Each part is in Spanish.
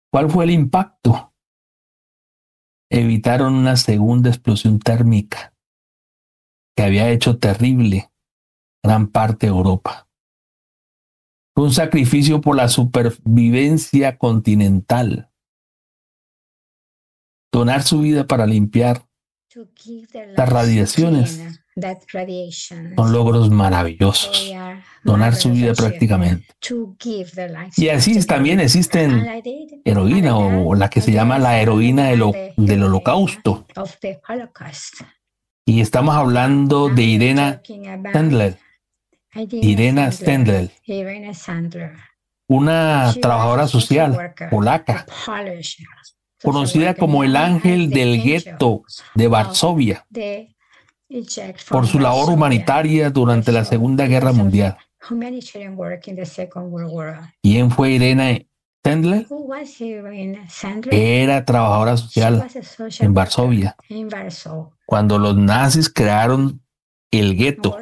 ¿Cuál fue el impacto? Evitaron una segunda explosión térmica que había hecho terrible gran parte de Europa. Fue un sacrificio por la supervivencia continental. Donar su vida para limpiar las radiaciones son logros maravillosos. Donar su vida prácticamente. Y así también existen heroína, o la que se llama la heroína del holocausto. Y estamos hablando de Irena Stendler. Irena Stendler, una trabajadora social polaca, conocida como el ángel del gueto de Varsovia, por su labor humanitaria durante la Segunda Guerra Mundial. ¿Quién fue Irena Stendler? Era trabajadora social en Varsovia, cuando los nazis crearon el gueto.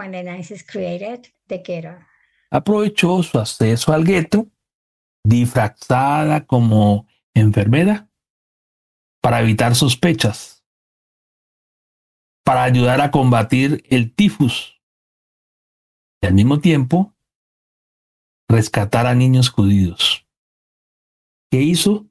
Aprovechó su acceso al gueto, disfrazada como enfermera, para evitar sospechas, para ayudar a combatir el tifus y al mismo tiempo rescatar a niños judíos. ¿Qué hizo?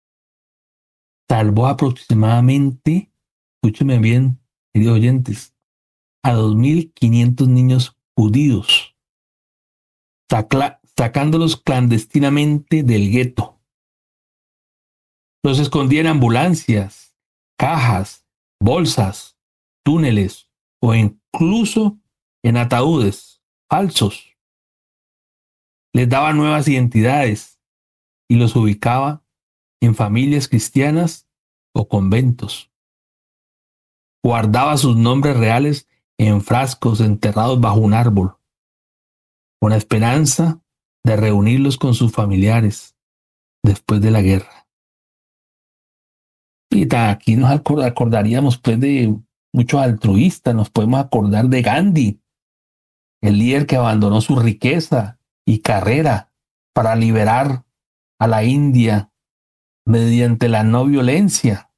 Salvó aproximadamente, escúchenme bien, queridos oyentes, a 2.500 niños judíos, sacándolos clandestinamente del gueto. Los escondía en ambulancias, cajas, bolsas, túneles o incluso en ataúdes falsos. Les daba nuevas identidades y los ubicaba en familias cristianas o conventos. Guardaba sus nombres reales en frascos enterrados bajo un árbol, con la esperanza de reunirlos con sus familiares después de la guerra. Y aquí nos acordaríamos pues de muchos altruistas, nos podemos acordar de Gandhi, el líder que abandonó su riqueza y carrera para liberar a la India mediante la no violencia.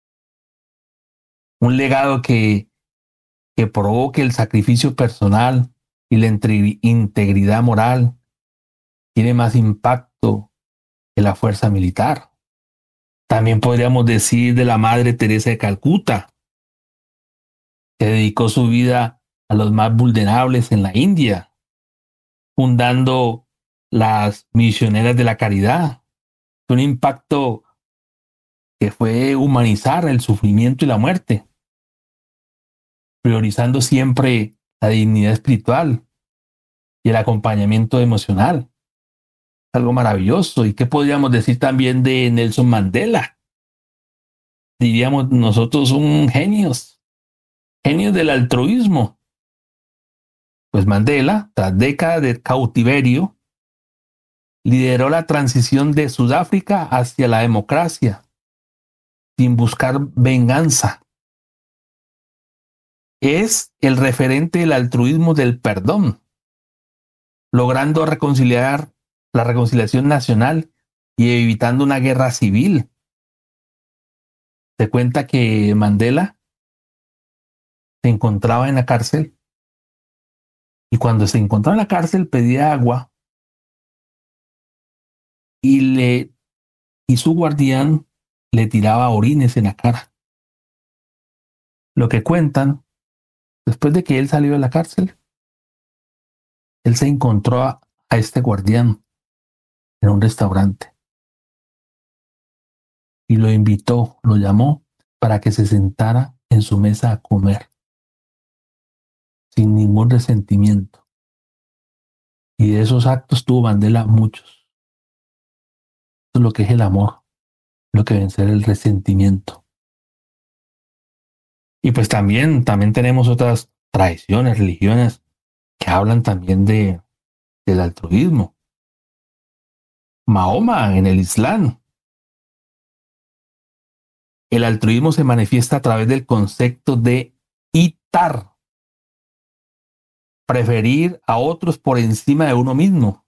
Un legado que provoque el sacrificio personal y la integridad moral tiene más impacto que la fuerza militar. También podríamos decir de la Madre Teresa de Calcuta, que dedicó su vida a los más vulnerables en la India, fundando las Misioneras de la Caridad. Un impacto que fue humanizar el sufrimiento y la muerte, priorizando siempre la dignidad espiritual y el acompañamiento emocional. Algo maravilloso. ¿Y qué podríamos decir también de Nelson Mandela? Diríamos nosotros genios del altruismo. Pues Mandela, tras décadas de cautiverio, lideró la transición de Sudáfrica hacia la democracia, sin buscar venganza. Es el referente del altruismo del perdón, logrando reconciliar la reconciliación nacional y evitando una guerra civil. Se cuenta que Mandela se encontraba en la cárcel y cuando se encontraba en la cárcel pedía agua y su guardián le tiraba orines en la cara. Lo que cuentan, después de que él salió de la cárcel, él se encontró a este guardián en un restaurante y lo invitó, lo llamó para que se sentara en su mesa a comer sin ningún resentimiento. Y de esos actos tuvo Mandela muchos. Eso es lo que es el amor, lo que vencer el resentimiento. Y pues también tenemos otras tradiciones, religiones que hablan también del altruismo. Mahoma en el Islam. El altruismo se manifiesta a través del concepto de itar, preferir a otros por encima de uno mismo.